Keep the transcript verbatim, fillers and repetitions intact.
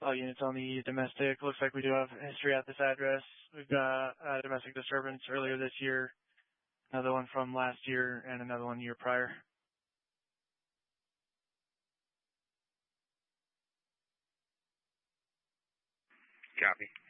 all units on the domestic. Looks like we do have history at this address. We've got a domestic disturbance earlier this year, another one from last year, and another one year prior. Copy.